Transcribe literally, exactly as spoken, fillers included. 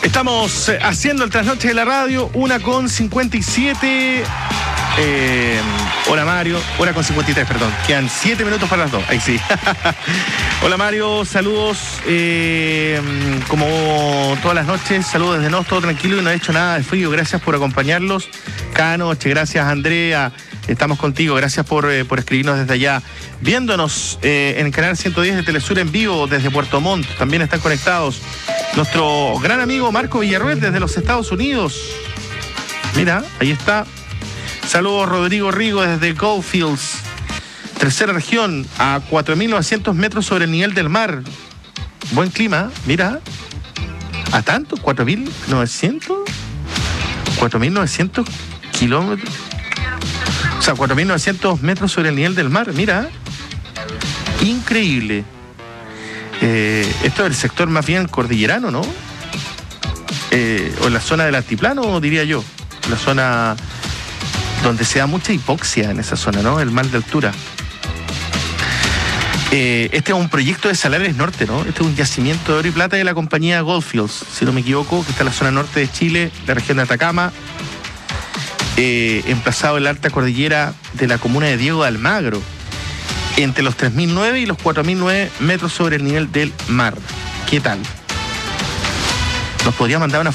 Estamos haciendo el trasnoche de la radio, una con cincuenta y siete. Eh, hola Mario, hora con cincuenta y tres, perdón. Quedan siete minutos para las dos. Ahí sí. Hola Mario, saludos. Eh, como todas las noches, saludos desde Nos, todo tranquilo y no he hecho nada de frío. Gracias por acompañarlos cada noche. Gracias Andrea, estamos contigo. Gracias por, eh, por escribirnos desde allá. Viéndonos eh, en el canal ciento diez de Telesur en vivo desde Puerto Montt. También están conectados nuestro gran amigo Marco Villarruel desde los Estados Unidos. Mira, ahí está. Saludos Rodrigo Rigo desde Goldfields, tercera región, a cuatro mil novecientos metros sobre el nivel del mar. Buen clima, mira. ¿A tanto? ¿cuatro mil novecientos? ¿cuatro mil novecientos kilómetros? O sea, cuatro mil novecientos metros sobre el nivel del mar, mira. Increíble. Eh, esto es el sector más bien cordillerano, ¿no? Eh, o en la zona del altiplano, diría yo. La zona donde se da mucha hipoxia en esa zona, ¿no? El mal de altura. Eh, este es un proyecto de Salares Norte, ¿no? Este es un yacimiento de oro y plata de la compañía Goldfields, si no me equivoco, que está en la zona norte de Chile, la región de Atacama, eh, emplazado en la alta cordillera de la comuna de Diego de Almagro, entre los tres mil nueve y los cuatro mil nueve metros sobre el nivel del mar. ¿Qué tal? Nos podría mandar una